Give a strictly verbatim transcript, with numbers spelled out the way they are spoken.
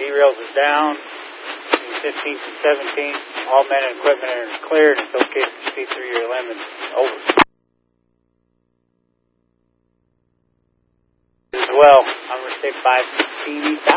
D-rails are down. fifteenth and seventeenth, all men and equipment are cleared. It's okay to speed through your limits. Over. As well, I'm going to say five fifteen.